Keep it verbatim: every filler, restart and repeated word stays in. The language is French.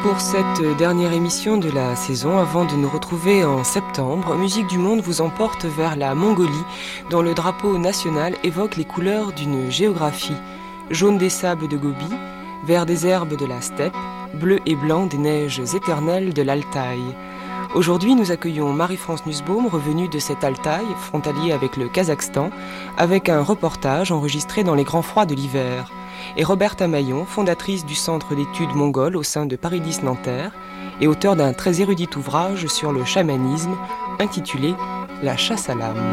Pour cette dernière émission de la saison, avant de nous retrouver en septembre, Musique du Monde vous emporte vers la Mongolie, dont le drapeau national évoque les couleurs d'une géographie. Jaune des sables de Gobi, vert des herbes de la steppe, bleu et blanc des neiges éternelles de l'Altaï. Aujourd'hui, nous accueillons Marie-France Nussbaum, revenue de cet Altaï, frontalier avec le Kazakhstan, avec un reportage enregistré dans les grands froids de l'hiver. Et Roberta Amaillon, fondatrice du Centre d'études mongoles au sein de Paris dix Nanterre et auteure d'un très érudit ouvrage sur le chamanisme intitulé « La chasse à l'âme ».